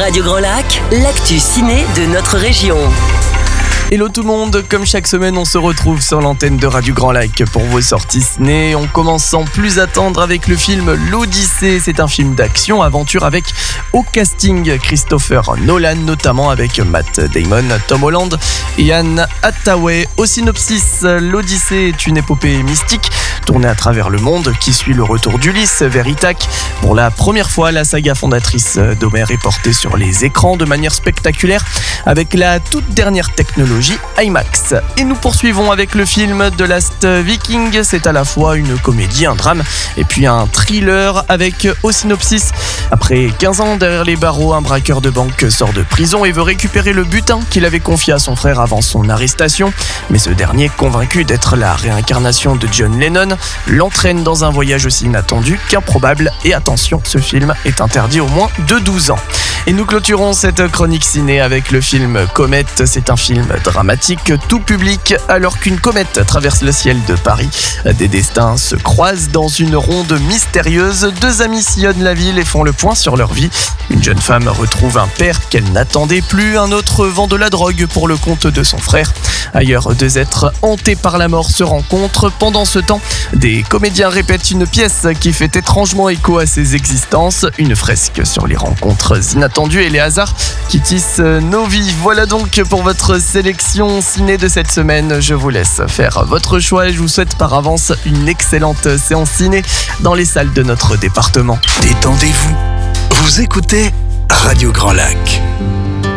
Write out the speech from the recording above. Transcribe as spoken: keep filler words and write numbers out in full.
Radio Grand Lac, l'actu ciné de notre région. Hello tout le monde, comme chaque semaine on se retrouve sur l'antenne de Radio Grand Lac pour vos sorties ciné. On commence sans plus attendre avec le film L'Odyssée. C'est un film d'action, aventure avec au casting Christopher Nolan, notamment avec Matt Damon, Tom Holland et Anne Hathaway. Au synopsis, L'Odyssée est une épopée mystique tournée à travers le monde qui suit le retour d'Ulysse vers Ithaque. Pour la première fois, la saga fondatrice d'Homère est portée sur les écrans de manière spectaculaire avec la toute dernière technologie IMAX. Et nous poursuivons avec le film The Last Viking. C'est à la fois une comédie, un drame et puis un thriller avec au synopsis. Après quinze ans derrière les barreaux, un braqueur de banque sort de prison et veut récupérer le butin qu'il avait confié à son frère avant son arrestation. Mais ce dernier, convaincu d'être la réincarnation de John Lennon, l'entraîne dans un voyage aussi inattendu qu'improbable. Et attention, ce film est interdit au moins de douze ans. Et nous clôturons cette chronique ciné avec le film Comète. C'est un film dramatique tout public. Alors qu'une comète traverse le ciel de Paris, des destins se croisent dans une ronde mystérieuse. Deux amis sillonnent la ville et font le point sur leur vie. Une jeune femme retrouve un père qu'elle n'attendait plus. Un autre vend de la drogue pour le compte de son frère. Ailleurs, deux êtres hantés par la mort se rencontrent. Pendant ce temps, des comédiens répètent une pièce qui fait étrangement écho à ces existences. Une fresque sur les rencontres inattendues et les hasards qui tissent nos vies. Voilà donc pour votre sélection ciné de cette semaine. Je vous laisse faire votre choix et je vous souhaite par avance une excellente séance ciné dans les salles de notre département. Détendez-vous. Vous écoutez Radio Grand Lac.